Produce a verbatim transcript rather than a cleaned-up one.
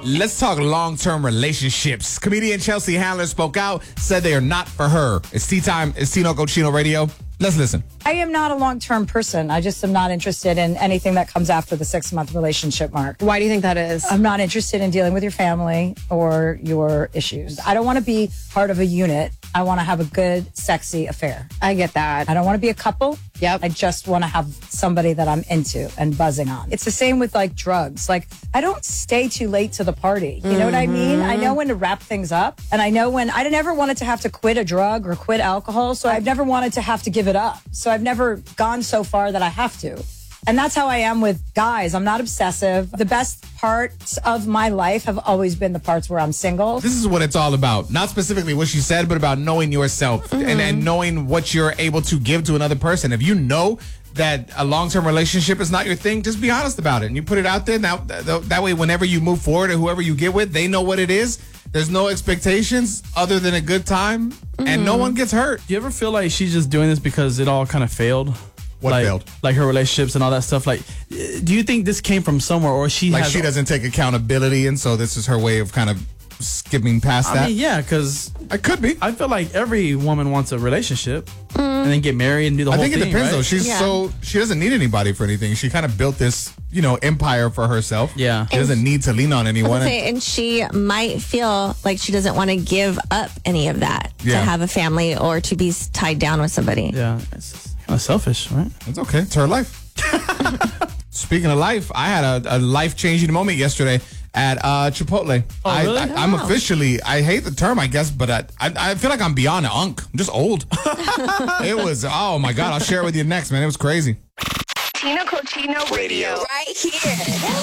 Let's talk long-term relationships. Comedian Chelsea Handler spoke out, said they are not for her. It's tea time. It's Tino Cochino Radio. Let's listen. I am not a long-term person. I just am not interested in anything that comes after the six-month relationship mark. Why do you think that is? I'm not interested in dealing with your family or your issues. I don't want to be part of a unit. I want to have a good, sexy affair. I get that. I don't want to be a couple. Yep. I just want to have somebody that I'm into and buzzing on. It's the same with like drugs. Like, I don't stay too late to the party. You know what I mean? I know when to wrap things up. And I know when I never wanted to have to quit a drug or quit alcohol. So I've never wanted to have to give it up. So I've never gone so far that I have to. And that's how I am with guys. I'm not obsessive. The best parts of my life have always been the parts where I'm single. This is what it's all about. Not specifically what she said, but about knowing yourself mm-hmm. and, and knowing what you're able to give to another person. If you know that a long-term relationship is not your thing, just be honest about it. And you put it out there. Now, th- that way, whenever you move forward or whoever you get with, they know what it is. There's no expectations other than a good time. Mm-hmm. And no one gets hurt. Do you ever feel like she's just doing this because it all kind of failed? What like, failed? Like her relationships and all that stuff. Like, do you think this came from somewhere, or she like has she doesn't take accountability, and so this is her way of kind of skipping past I that? mean, yeah, because it could be. I feel like every woman wants a relationship mm. and then get married and do the I whole think thing. it depends, right? though. She's yeah. so she doesn't need anybody for anything. She kind of built this, you know, empire for herself. Yeah, she doesn't need to lean on anyone. Say, and she might feel like she doesn't want to give up any of that yeah. to have a family or to be tied down with somebody. Yeah, it's kind of selfish, right? It's okay. It's her life. Speaking of life, I had a, a life-changing moment yesterday at uh, Chipotle. Oh, I, really? I, I'm Wow. officially, I hate the term, I guess, but I, I, I feel like I'm beyond unk. I'm just old. It was, oh my God, I'll share it with you next, man. It was crazy. Tino Cochino Radio. Right here.